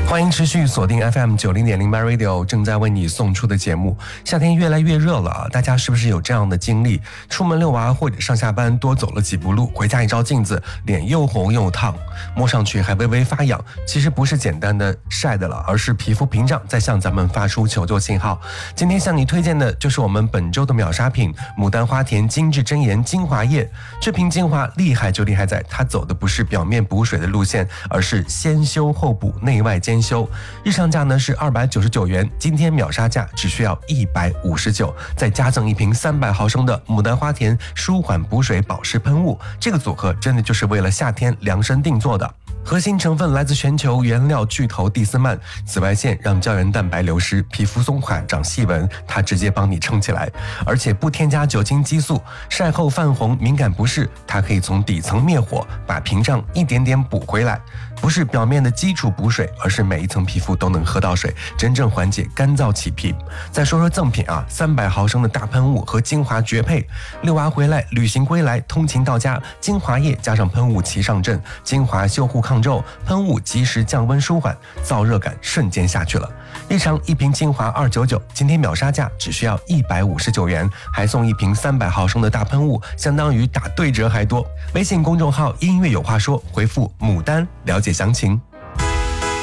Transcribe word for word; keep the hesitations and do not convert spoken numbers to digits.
欢迎持续锁定 F M 九零点零 My Radio 正在为你送出的节目。夏天越来越热了，大家是不是有这样的经历？出门遛娃或者上下班多走了几步路，回家一照镜子，脸又红又烫，摸上去还微微发痒。其实不是简单的晒的了，而是皮肤屏障在向咱们发出求救信号。今天向你推荐的就是我们本周的秒杀品牡丹花田精致真颜精华液。这瓶精华厉害就厉害在它走的不是表面补水的路线，而是先修后补，内外兼修。日上价呢是二百九十九元，今天秒杀价只需要一百五十九，再加赠一瓶三百毫升的牡丹花田舒缓补水保湿喷雾。这个组合真的就是为了夏天量身定做的。核心成分来自全球原料巨头蒂斯曼，紫外线让胶原蛋白流失，皮肤松垮长细纹，它直接帮你撑起来，而且不添加酒精激素，晒后泛红敏感不适，它可以从底层灭火，把屏障一点点补回来。不是表面的基础补水，而是每一层皮肤都能喝到水，真正缓解干燥起皮。再说说赠品啊，三百毫升的大喷雾和精华绝配，遛娃回来，旅行归来，通勤到家，精华液加上喷雾齐上阵，精华修护抗皱，喷雾及时降温舒缓，燥热感瞬间下去了。日常一瓶精华二百九十九，今天秒杀价只需要一百五十九元，还送一瓶三百毫升的大喷雾，相当于打对折还多。微信公众号音乐有话说，回复牡丹了解详情。